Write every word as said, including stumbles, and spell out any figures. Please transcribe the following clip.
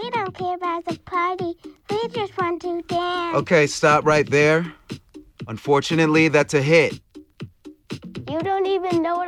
We don't care about the party. We just want to dance. Okay, stop right there. Unfortunately, that's a hit. You don't even know what